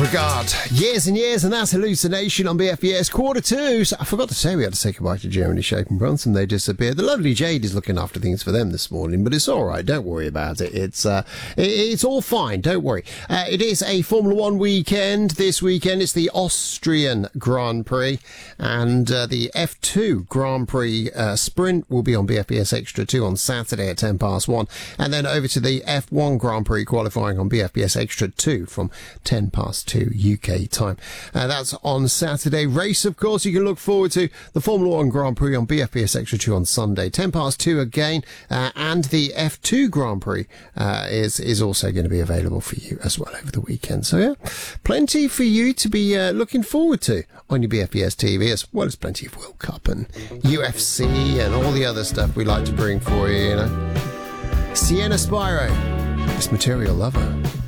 Regard. Years and years, and that's Hallucination on BFBS Q2. So I forgot to say we had to say goodbye to Germany Shape and Bronson. They disappeared. The lovely Jade is looking after things for them this morning, but it's all right. Don't worry about it. It's all fine. Don't worry. It is a Formula One weekend. This weekend it's the Austrian Grand Prix, and the F2 Grand Prix sprint will be on BFBS Extra 2 on Saturday at 1:10, and then over to the F1 Grand Prix qualifying on BFBS Extra 2 from 2 UK time. That's on Saturday. Race, of course, you can look forward to the Formula One Grand Prix on BFBS Extra 2 on Sunday, 2 again, and the F2 Grand Prix is also going to be available for you as well over the weekend. So yeah, plenty for you to be looking forward to on your BFBS TV, as well as plenty of World Cup and UFC and all the other stuff we like to bring for you, you know. Sienna Spyro, this Material Lover.